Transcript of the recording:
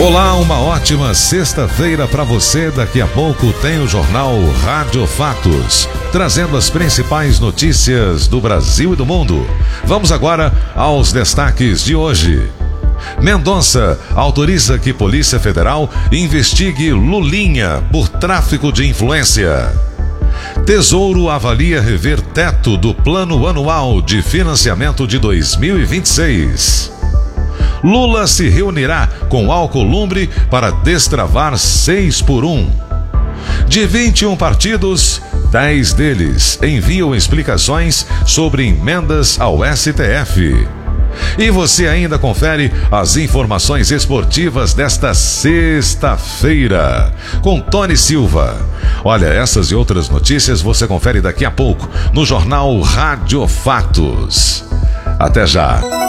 Olá, uma ótima sexta-feira para você. Daqui a pouco tem o jornal Rádio Fatos, trazendo as principais notícias do Brasil e do mundo. Vamos agora aos destaques de hoje. Mendonça autoriza que Polícia Federal investigue Lulinha por tráfico de influência. Tesouro avalia rever teto do Plano Anual de Financiamento de 2026. Lula se reunirá com Alcolumbre para destravar 6x1. De 21 partidos, 10 deles enviam explicações sobre emendas ao STF. E você ainda confere as informações esportivas desta sexta-feira com Tony Silva. Olha, essas e outras notícias você confere daqui a pouco no jornal Rádio Fatos. Até já!